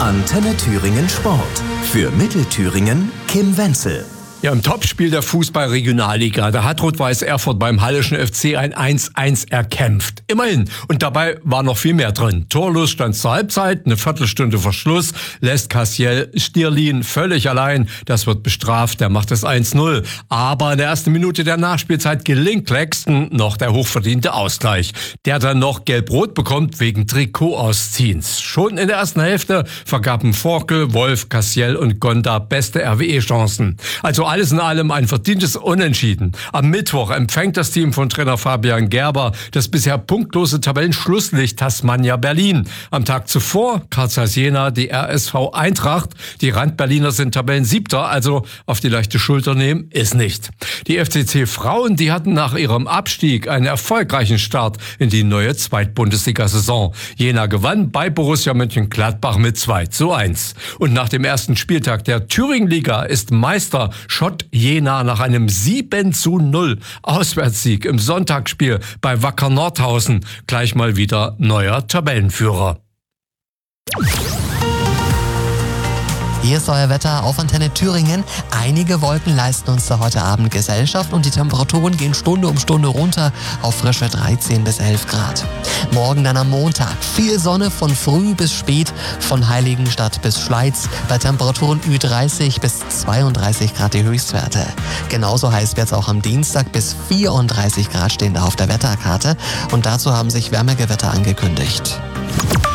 Antenne Thüringen Sport. Für Mittelthüringen Kim Wenzel. Ja, im Topspiel der Fußball-Regionalliga, da hat Rot-Weiß Erfurt beim Halleschen FC ein 1:1 erkämpft. Immerhin. Und dabei war noch viel mehr drin. Torlos stand zur Halbzeit, eine Viertelstunde vor Schluss lässt Kassiel Stirlin völlig allein. Das wird bestraft, der macht es 1:0. Aber in der ersten Minute der Nachspielzeit gelingt Claxton noch der hochverdiente Ausgleich, der dann noch gelb-rot bekommt wegen Trikot-Ausziehens. Schon in der ersten Hälfte vergaben Forkel, Wolf, Kassiel und Gonda beste RWE-Chancen. Also alles in allem ein verdientes Unentschieden. Am Mittwoch empfängt das Team von Trainer Fabian Gerber das bisher punktlose Tabellenschlusslicht Tasmania Berlin. Am Tag zuvor Carl Zeiss Jena die RSV Eintracht. Die Randberliner sind Tabellensiebter, also auf die leichte Schulter nehmen ist nicht. Die FCC Frauen, die hatten nach ihrem Abstieg einen erfolgreichen Start in die neue Zweitbundesliga-Saison. Jena gewann bei Borussia Mönchengladbach mit 2:1. Und nach dem ersten Spieltag der Thüringenliga ist Meister Schott Jena nach einem 7:0 Auswärtssieg im Sonntagsspiel bei Wacker Nordhausen gleich mal wieder neuer Tabellenführer. Hier ist euer Wetter auf Antenne Thüringen. Einige Wolken leisten uns da heute Abend Gesellschaft und die Temperaturen gehen Stunde um Stunde runter auf frische 13 bis 11 Grad. Morgen dann am Montag viel Sonne von früh bis spät, von Heiligenstadt bis Schleiz, bei Temperaturen Ü30 bis 32 Grad die Höchstwerte. Genauso heiß wird es auch am Dienstag, bis 34 Grad stehen da auf der Wetterkarte und dazu haben sich Wärmegewitter angekündigt.